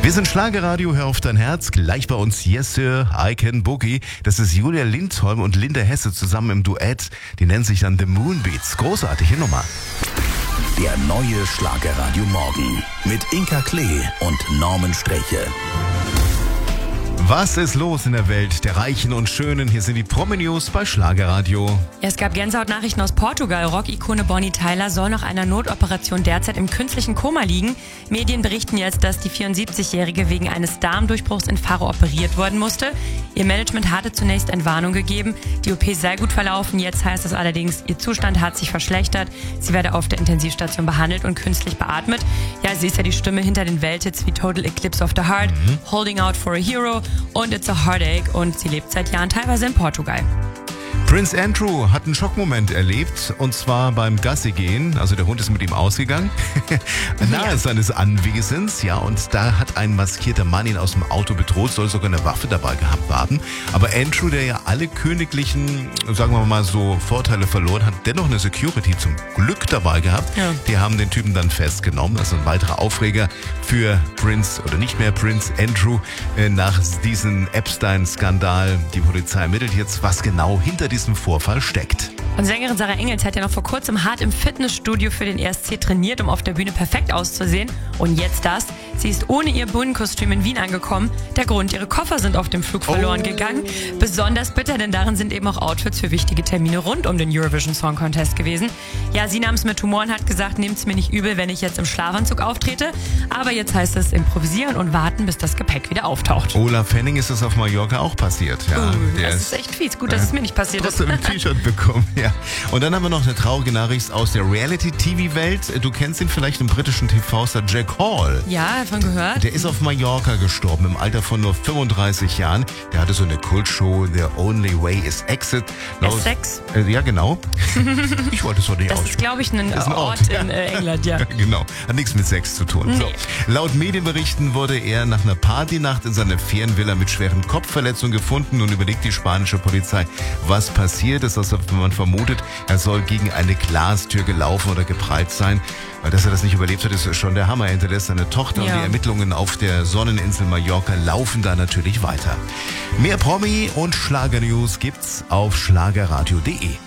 Wir sind Schlagerradio, hör auf dein Herz. Gleich bei uns Yes Sir, I Can Boogie. Das ist Julia Lindholm und Linda Hesse zusammen im Duett. Die nennen sich dann The Moonbeats. Großartige Nummer. Der neue Schlagerradio Morgen mit Inka Klee und Norman Sträche. Was ist los in der Welt der Reichen und Schönen? Hier sind die Promi-News bei Schlagerradio. Ja, es gab Gänsehautnachrichten aus Portugal. Rock-Ikone Bonnie Tyler soll nach einer Notoperation derzeit im künstlichen Koma liegen. Medien berichten jetzt, dass die 74-Jährige wegen eines Darmdurchbruchs in Faro operiert worden musste. Ihr Management hatte zunächst Entwarnung gegeben. Die OP sei gut verlaufen. Jetzt heißt es allerdings, ihr Zustand hat sich verschlechtert. Sie werde auf der Intensivstation behandelt und künstlich beatmet. Ja, sie ist ja die Stimme hinter den Welthits wie Total Eclipse of the Heart, Holding Out for a Hero und It's a Heartache, und sie lebt seit Jahren teilweise in Portugal. Prince Andrew hat einen Schockmoment erlebt, und zwar beim Gassi-Gehen. Also der Hund ist mit ihm ausgegangen, nahe seines Anwesens. Ja, und da hat ein maskierter Mann ihn aus dem Auto bedroht, soll sogar eine Waffe dabei gehabt haben. Aber Andrew, der ja alle königlichen, sagen wir mal so, Vorteile verloren hat, dennoch eine Security zum Glück dabei gehabt. Ja. Die haben den Typen dann festgenommen. Also ein weiterer Aufreger für Prince, oder nicht mehr Prince, Andrew, nach diesem Epstein-Skandal. Die Polizei ermittelt jetzt, was genau hinter diesem Vorfall steckt. Und Sängerin Sarah Engels hat ja noch vor kurzem hart im Fitnessstudio für den ESC trainiert, um auf der Bühne perfekt auszusehen. Und jetzt das. Sie ist ohne ihr Bühnenkostüm in Wien angekommen. Der Grund: ihre Koffer sind auf dem Flug verloren gegangen. Besonders bitter, denn darin sind eben auch Outfits für wichtige Termine rund um den Eurovision Song Contest gewesen. Ja, sie nahm es mit Humor und hat gesagt, nehmt's mir nicht übel, wenn ich jetzt im Schlafanzug auftrete. Aber jetzt heißt es improvisieren und warten, bis das Gepäck wieder auftaucht. Olaf Henning ist es auf Mallorca auch passiert. Ja, das ist echt fies. Gut, dass es mir nicht passiert ist. Trotzdem ein T-Shirt bekommen, ja. Und dann haben wir noch eine traurige Nachricht aus der Reality-TV-Welt. Du kennst ihn vielleicht, im britischen TV-Star Jack Hall. Ja, davon gehört. Der ist auf Mallorca gestorben, im Alter von nur 35 Jahren. Der hatte so eine Kultshow, The Only Way is Exit. Sex? Ja, genau. Ich wollte es doch nicht aussprechen. Das ist, glaube ich, ein Ort in England, ja. Genau, hat nichts mit Sex zu tun. Nee. So. Laut Medienberichten wurde er nach einer Partynacht in seiner Ferienvilla mit schweren Kopfverletzungen gefunden. Nun überlegt die spanische Polizei, was passiert ist. Also man vermutet, er soll gegen eine Glastür gelaufen oder geprallt sein. Weil dass er das nicht überlebt hat, ist schon der Hammer. Er hinterlässt seine Tochter, und die Ermittlungen auf der Sonneninsel Mallorca laufen da natürlich weiter. Mehr Promi- und Schlager-News gibt's auf schlagerradio.de.